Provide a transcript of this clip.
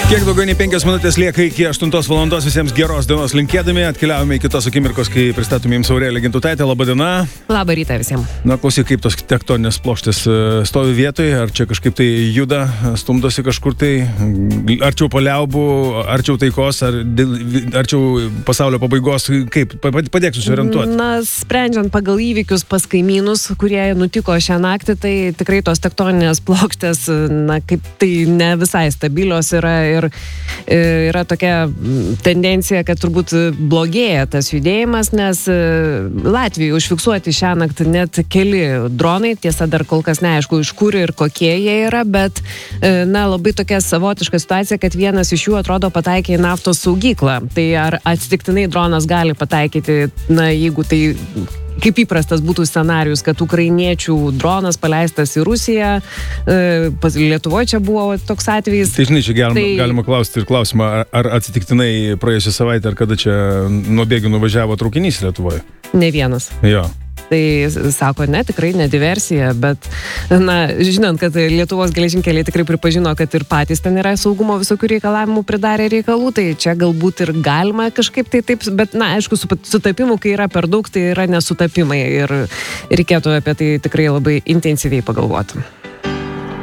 Kiek daugiau nei 5 minutės lieka iki 8 valandos, visiems geros dienos linkėdami, atkeliavome į kitos akimirkos, kai pristatome jums Aurelija Gintutaitė. Labą dieną. Labą rytą visiems. Na, klausyk, kaip tos tektoninės plokštės stovi vietoje, ar čia kažkaip tai juda, stumdosi kažkur tai, arčiau paliaubų, arčiau taikos, arčiau pasaulio pabaigos, kaip, padėk susiorientuoti. Na, sprendžiant pagal įvykius pas kaimynus, kurie nutiko šią naktį, tai tikrai tos tektoninės plokštės, na, kaip tai ne visai stabilios yra tokia tendencija, kad turbūt blogėja tas judėjimas, nes Latvijai užfiksuoti šią naktį net keli dronai, tiesa dar kol kas neaišku, iš kur ir kokie jie yra, bet na, labai tokia savotiška situacija, kad vienas iš jų atrodo pataikė į naftos saugyklą. Tai ar atsitiktinai dronas gali pataikyti, na, jeigu tai kaip įprastas būtų scenarius, kad ukrainiečių dronas paleistas į Rusiją, Lietuvoje čia buvo toks atvejis. Tai žinai, čia galima klausti ir klausimą, ar atsitiktinai praėjusią savaitę, ar kada čia nuo bėgių nuvažiavo traukinys Lietuvoje? Ne vienas. Jo. Tai sako, ne, tikrai ne diversija, bet, na, žinant, kad Lietuvos geležinkeliai tikrai pripažino, kad ir patys ten yra saugumo visokių reikalavimų pridarę reikalų, tai čia galbūt ir galima kažkaip tai taip, bet, na, aišku, sutapimų, kai yra per daug, tai yra nesutapimai ir reikėtų apie tai tikrai labai intensyviai pagalvoti.